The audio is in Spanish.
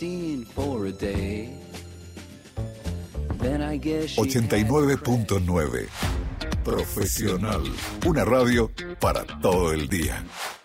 16 for a day. Then I guess 89.9 Profesional. Una radio para todo el día.